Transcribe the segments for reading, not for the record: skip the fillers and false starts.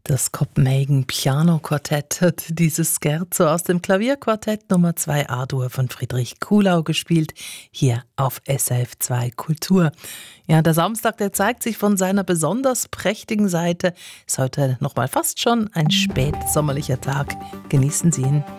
Das Copenhagen Piano Quartett hat dieses Scherzo aus dem Klavierquartett Nummer 2 A-Dur von Friedrich Kuhlau gespielt, hier auf SRF 2 Kultur. Ja, der Samstag, der zeigt sich von seiner besonders prächtigen Seite. Ist heute nochmal fast schon ein spätsommerlicher Tag. Genießen Sie ihn.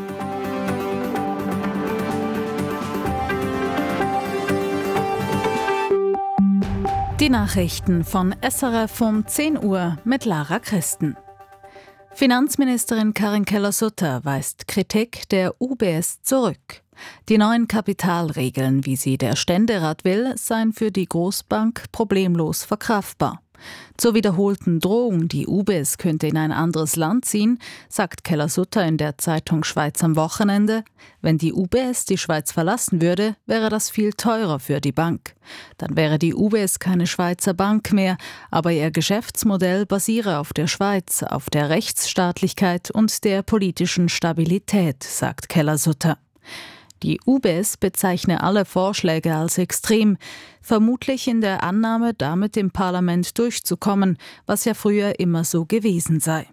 Die Nachrichten von SRF um 10 Uhr mit Lara Christen. Finanzministerin Karin Keller-Sutter weist Kritik der UBS zurück. Die neuen Kapitalregeln, wie sie der Ständerat will, seien für die Großbank problemlos verkraftbar. Zur wiederholten Drohung, die UBS könnte in ein anderes Land ziehen, sagt Keller-Sutter in der Zeitung Schweiz am Wochenende: Wenn die UBS die Schweiz verlassen würde, wäre das viel teurer für die Bank. Dann wäre die UBS keine Schweizer Bank mehr, aber ihr Geschäftsmodell basiere auf der Schweiz, auf der Rechtsstaatlichkeit und der politischen Stabilität, sagt Keller-Sutter. Die UBS bezeichne alle Vorschläge als extrem, vermutlich in der Annahme, damit im Parlament durchzukommen, was ja früher immer so gewesen sei.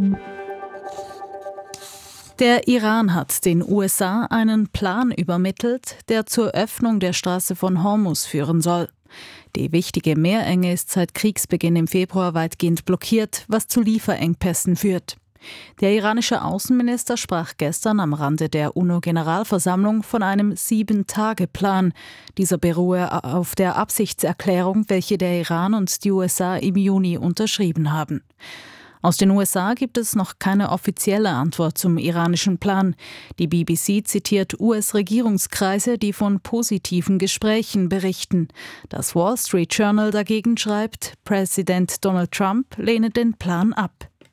Der Iran hat den USA einen Plan übermittelt, der zur Öffnung der Straße von Hormuz führen soll. Die wichtige Meerenge ist seit Kriegsbeginn im Februar weitgehend blockiert, was zu Lieferengpässen führt. Der iranische Außenminister sprach gestern am Rande der UNO-Generalversammlung von einem 7-Tage-Plan. Dieser beruhe auf der Absichtserklärung, welche der Iran und die USA im Juni unterschrieben haben. Aus den USA gibt es noch keine offizielle Antwort zum iranischen Plan. Die BBC zitiert US-Regierungskreise, die von positiven Gesprächen berichten. Das Wall Street Journal dagegen schreibt, Präsident Donald Trump lehne den Plan ab.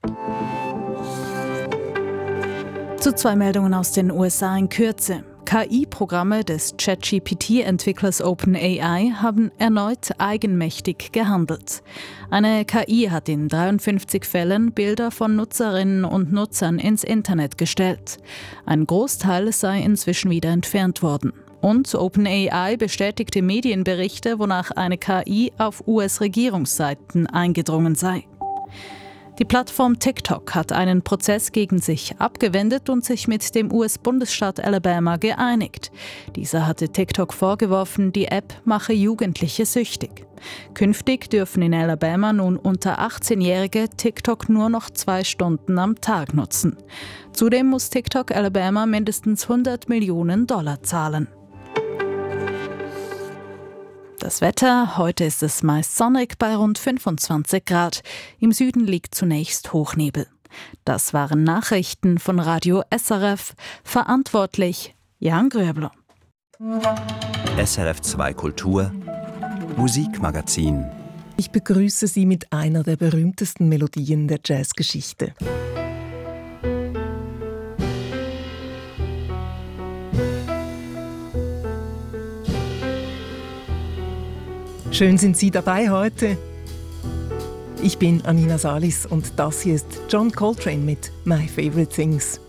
Zu 2 Meldungen aus den USA in Kürze. KI-Programme des ChatGPT-Entwicklers OpenAI haben erneut eigenmächtig gehandelt. Eine KI hat in 53 Fällen Bilder von Nutzerinnen und Nutzern ins Internet gestellt. Ein Großteil sei inzwischen wieder entfernt worden. Und OpenAI bestätigte Medienberichte, wonach eine KI auf US-Regierungsseiten eingedrungen sei. Die Plattform TikTok hat einen Prozess gegen sich abgewendet und sich mit dem US-Bundesstaat Alabama geeinigt. Dieser hatte TikTok vorgeworfen, die App mache Jugendliche süchtig. Künftig dürfen in Alabama nun unter 18-Jährige TikTok nur noch 2 Stunden am Tag nutzen. Zudem muss TikTok Alabama mindestens $100 Millionen zahlen. Das Wetter: Heute ist es meist sonnig bei rund 25 Grad. Im Süden liegt zunächst Hochnebel. Das waren Nachrichten von Radio SRF. Verantwortlich Jan Gröbler. SRF 2 Kultur Musikmagazin. Ich begrüße Sie mit einer der berühmtesten Melodien der Jazzgeschichte. Schön sind Sie dabei heute. Ich bin Anina Salis und das hier ist John Coltrane mit My Favorite Things.